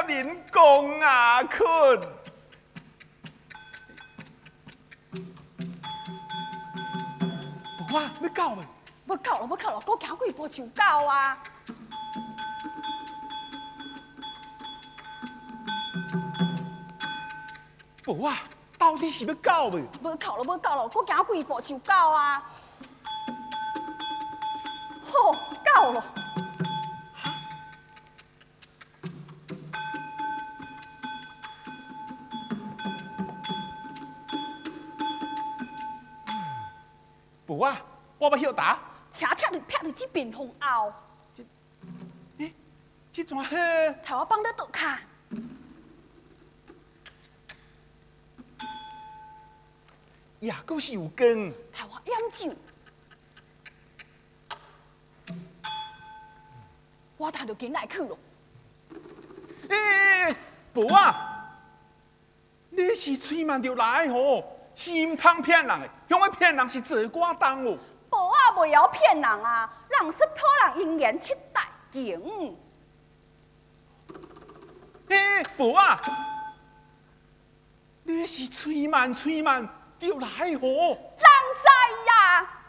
人工啊困。无啊，要到未？ 要到了，要到了，搁行几步就到啊！ 无啊，到底是要到未？ 要到了，要到了，搁行几步就到啊！好，到了。 无啊，我要晓答。 车贴伫这边风后， 这怎好？ 头我放在倒骹， 也够是有光。 头我饮酒，我等就紧来去咯。 无啊，你是催慢就来吼，是唔通骗人的，向我骗人是做寡当哦。 无啊，袂晓骗人啊，人说破人姻缘七代情。 无啊，你是催慢就来吼。 人知呀。